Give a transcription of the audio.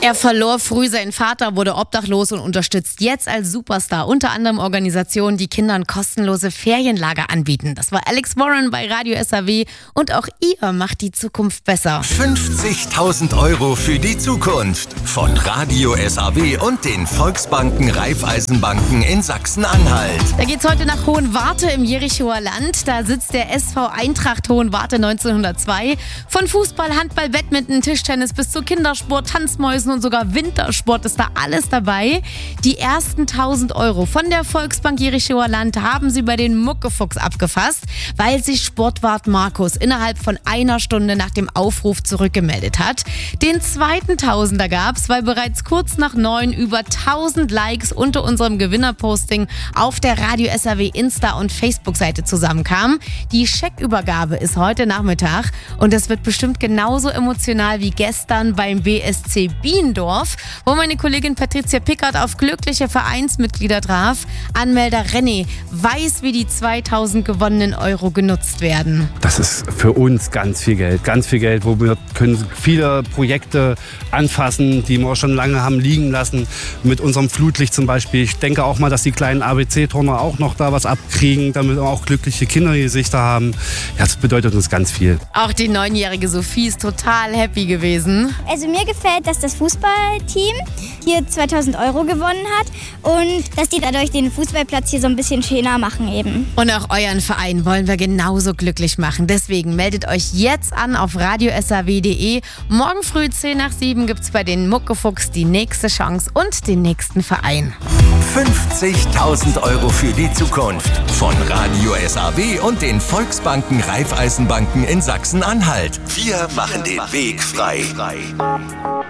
Er verlor früh seinen Vater, wurde obdachlos und unterstützt jetzt als Superstar unter anderem Organisationen, die Kindern kostenlose Ferienlager anbieten. Das war Alex Warren bei Radio SAW und auch ihr macht die Zukunft besser. 50.000 € für die Zukunft von Radio SAW und den Volksbanken Raiffeisenbanken in Sachsen-Anhalt. Da geht's heute nach Hohenwarte im Jerichower Land. Da sitzt der SV Eintracht Hohenwarte 1902. Von Fußball, Handball, Badminton, Tischtennis bis zu Kindersport, Tanzmäusen und sogar Wintersport ist da alles dabei. Die ersten 1.000 € von der Volksbank Jerichower Land haben sie bei den Muckefuchs abgefasst, weil sich Sportwart Markus innerhalb von einer Stunde nach dem Aufruf zurückgemeldet hat. Den zweiten Tausender gab's, weil bereits kurz nach 9 über 1.000 Likes unter unserem Gewinnerposting auf der Radio SAW Insta- und Facebook-Seite zusammenkamen. Die Scheckübergabe ist heute Nachmittag und es wird bestimmt genauso emotional wie gestern beim BSC Biendorf, wo meine Kollegin Patricia Pickert auf glückliche Vereinsmitglieder traf. Anmelder René weiß, wie die 2.000 gewonnenen Euro genutzt werden. Das ist für uns ganz viel Geld, wo wir können viele Projekte anfassen, die wir schon lange haben liegen lassen, mit unserem Flutlicht zum Beispiel. Ich denke auch mal, dass die kleinen ABC-Turner auch noch da was abkriegen, damit wir auch glückliche Kindergesichter haben. Ja, das bedeutet uns ganz viel. Auch die 9-jährige Sophie ist total happy gewesen. Also mir gefällt, dass das Fußballteam hier 2.000 € gewonnen hat und dass die dadurch den Fußballplatz hier so ein bisschen schöner machen eben. Und auch euren Verein wollen wir genauso glücklich machen. Deswegen meldet euch jetzt an auf radiosaw.de. Morgen früh 6:50 gibt's bei den Muckefuchs die nächste Chance und den nächsten Verein. 50.000 € für die Zukunft von Radio SAW und den Volksbanken Raiffeisenbanken in Sachsen-Anhalt. Wir machen den Weg frei.